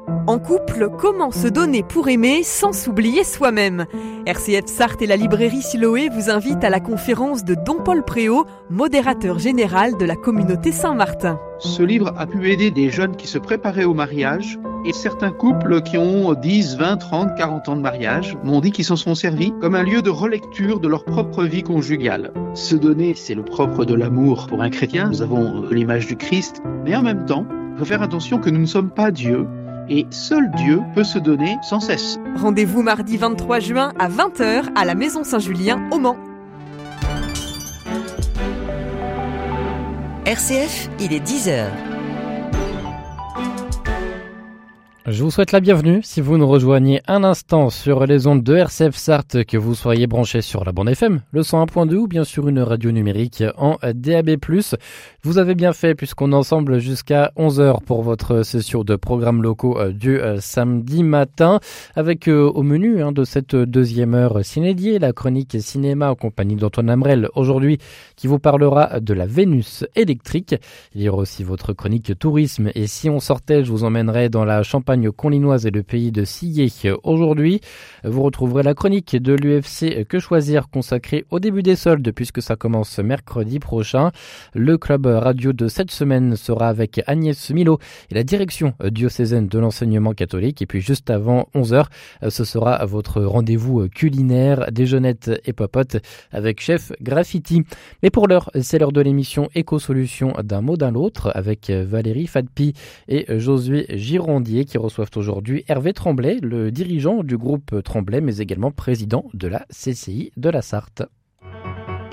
En couple, comment se donner pour aimer sans s'oublier soi-même ? RCF Sarthe et la librairie Siloé vous invitent à la conférence de Don Paul Préau, modérateur général de la communauté Saint-Martin. Ce livre a pu aider des jeunes qui se préparaient au mariage et certains couples qui ont 10, 20, 30, 40 ans de mariage m'ont dit qu'ils s'en sont servis comme un lieu de relecture de leur propre vie conjugale. Se donner, c'est le propre de l'amour pour un chrétien. Nous avons l'image du Christ, mais en même temps, il faut faire attention que nous ne sommes pas Dieu. Et seul Dieu peut se donner sans cesse. Rendez-vous mardi 23 juin à 20h à la Maison Saint-Julien au Mans. RCF, il est 10h. Je vous souhaite la bienvenue si vous nous rejoignez un instant sur les ondes de RCF Sarthe, que vous soyez branchés sur la bande FM, le 101.2 ou bien sur une radio numérique en DAB+. Vous avez bien fait puisqu'on est ensemble jusqu'à 11h pour votre session de programmes locaux du samedi matin avec au menu de cette deuxième heure cinédiée, la chronique cinéma en compagnie d'Antoine Amrel aujourd'hui qui vous parlera de la Vénus électrique. Il y aura aussi votre chronique tourisme et si on sortait, je vous emmènerai dans la Champagne Conlinoise et le pays de Sillé. Aujourd'hui, vous retrouverez la chronique de l'UFC Que Choisir consacrée au début des soldes puisque ça commence mercredi prochain. Le club radio de cette semaine sera avec Agnès Milo et la direction diocésaine de l'enseignement catholique. Et puis juste avant 11h, ce sera votre rendez-vous culinaire, déjeunette et popote avec Chef Graffiti. Mais pour l'heure, c'est l'heure de l'émission Éco-Solutions d'un mot d'un l'autre avec Valérie Fadpi et Josué Girondier qui reçoivent aujourd'hui Hervé Tremblay, le dirigeant du groupe Tremblay, mais également président de la CCI de la Sarthe.